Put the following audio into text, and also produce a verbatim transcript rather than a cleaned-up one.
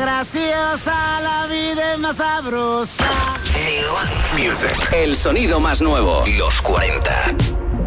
graciosa, la vida es más sabrosa. Music. El sonido más nuevo. Los cuarenta.